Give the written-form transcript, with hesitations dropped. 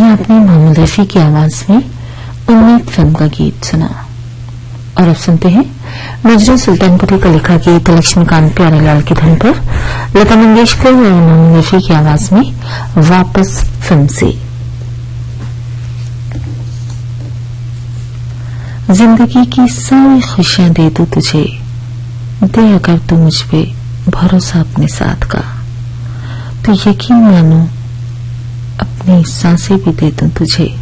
आपने मोहम्मद रफी की आवाज में उम्मीद फिल्म का गीत सुना। और अब सुनते हैं नजरुल सुल्तानपुरी का लिखा गीत लक्ष्मीकांत प्यारेलाल की धुन पर लता मंगेशकर और मोहम्मद रफी की आवाज में वापस फिल्म से। जिंदगी की सारी खुशियां दे दूं तुझे, दे अगर तू मुझ पे भरोसा अपने साथ का, तो यकीन मानो अपनी सांसें भी दे दूं तुझे।